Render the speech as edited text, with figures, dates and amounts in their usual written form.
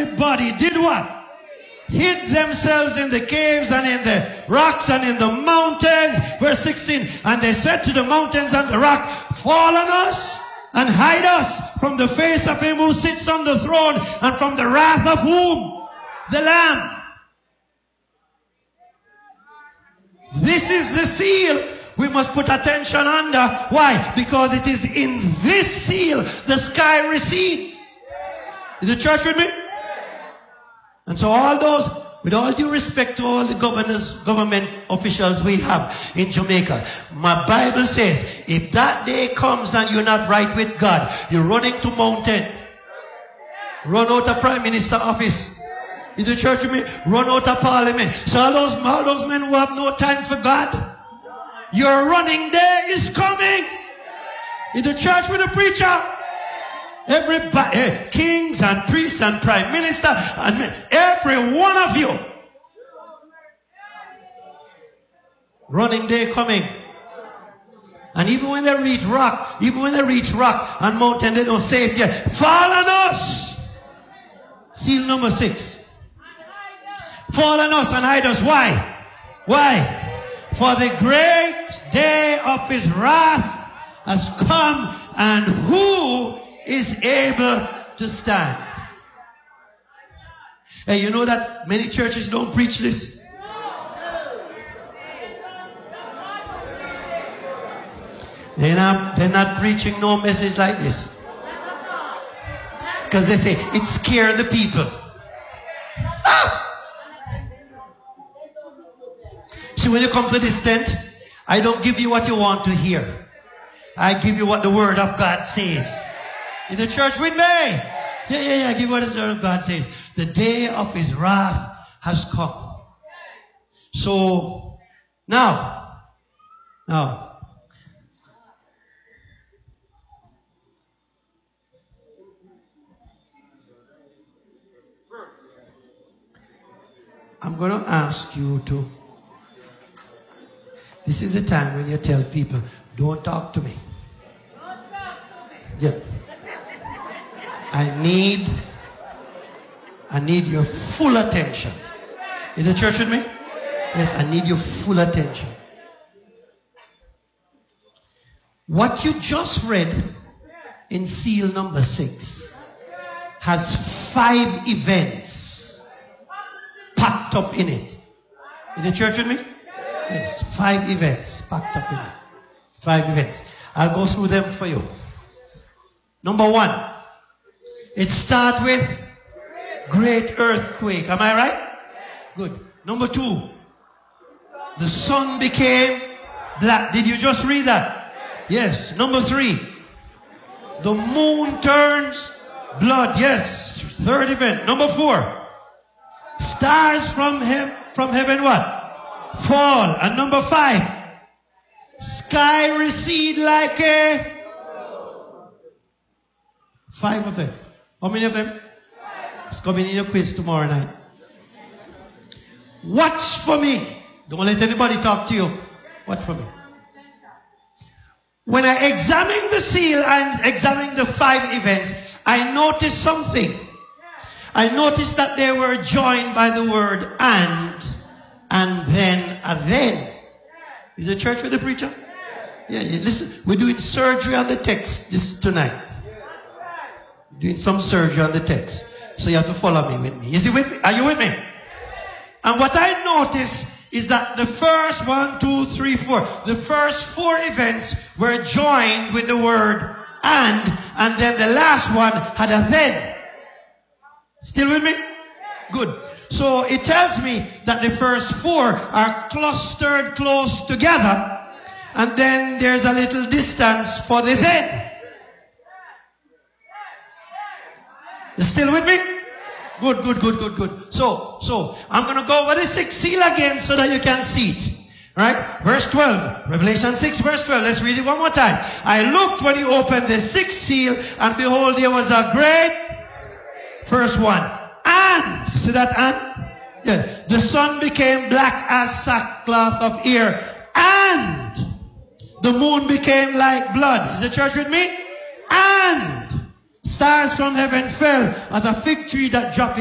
everybody did what? Hid themselves in the caves and in the rocks and in the mountains. Verse 16. And they said to the mountains and the rock, fall on us and hide us from the face of him who sits on the throne and from the wrath of whom? The Lamb. This is the seal we must put attention under. Why? Because it is in this seal the sky recedes. Is the church with me? And so all those, with all due respect to all the government officials we have in Jamaica, my Bible says, if that day comes and you're not right with God, you're running to mountain, run out of Prime Minister office. Is the church with me? Run out of Parliament. So all those men who have no time for God, your running day is coming. Is the church with the preacher? Everybody, kings and priests and prime minister, and every one of you, running day coming. And even when they reach rock and mountain, they don't say it yet. Fall on us. Seal number 6. Fall on us and hide us. Why? Why? For the great day of his wrath has come, and who is able to stand? Hey, you know that many churches don't preach this? They're not preaching no message like this. Because they say, it scares the people. Ah! So when you come to this tent, I don't give you what you want to hear. I give you what the word of God says. Is the church with me? Yeah. I give you what the word of God says. The day of his wrath has come. So, now, I'm going to ask you to, this is the time when you tell people, don't talk to me. Yeah. I need your full attention. Is the church with me? Yes, I need your full attention. What you just read in seal number 6 has 5 events packed up in it. Is the church with me? Yes, 5 events packed up in it. 5 events. I'll go through them for you. Number 1. It starts with great earthquake. Am I right? Good. Number 2. The sun became black. Did you just read that? Yes. Number 3. The moon turns blood. Yes. 3rd event. Number 4. Stars from heaven what? Fall. And number 5. Sky recede like a... 5 of them. How many of them? It's coming in your quiz tomorrow night. Watch for me. Don't let anybody talk to you. Watch for me. When I examine the seal and examine the 5 events, I noticed something. I noticed that they were joined by the word and then a then. Is the church with the preacher? Yeah, listen, we're doing surgery on the text this tonight. Doing some surgery on the text. So you have to follow me with me. Is he with me? Are you with me? And what I noticed is that the first 1, 2, 3, 4, the first 4 events were joined with the word and then the last one had a then. Still with me? Good. So it tells me that the first 4 are clustered close together, and then there's a little distance for the then. You still with me? Good. So I'm going to go over the 6th seal again so that you can see it. Right? Verse 12. Revelation 6 verse 12. Let's read it one more time. I looked when he opened the 6th seal, and behold, there was a great first one. And, see that and? Yeah. The sun became black as sackcloth of hair, and the moon became like blood. Is the church with me? And stars from heaven fell as a fig tree that dropped